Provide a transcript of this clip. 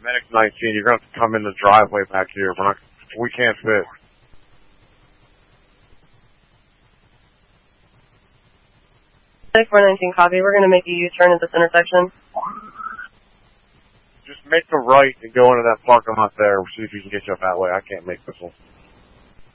Medic 19, you're going to have to come in the driveway back here. We can't fit. Medic 419, copy. We're going to make a U-turn at this intersection. Just make the right and go into that parking lot there. We'll see if you can get you up that way. I can't make this one.